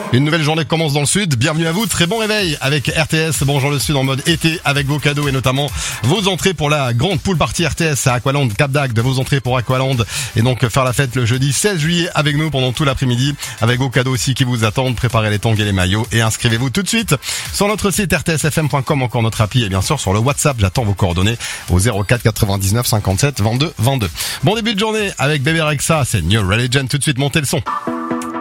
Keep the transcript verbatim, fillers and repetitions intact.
Une nouvelle journée commence dans le sud, bienvenue à vous, très bon réveil avec R T S, bonjour le sud en mode été avec vos cadeaux et notamment vos entrées pour la grande pool party R T S à Aqualand, Cap d'Agde, vos entrées pour Aqualand et donc faire la fête le jeudi seize juillet avec nous pendant tout l'après-midi avec vos cadeaux aussi qui vous attendent, préparez les tongs et les maillots et inscrivez-vous tout de suite sur notre site r t s f m point com, encore notre appli et bien sûr sur le WhatsApp, j'attends vos coordonnées au zéro quatre quatre-vingt-dix-neuf cinquante-sept vingt-deux vingt-deux. Bon début de journée avec Bébé Rexha, c'est New Religion, tout de suite montez le son.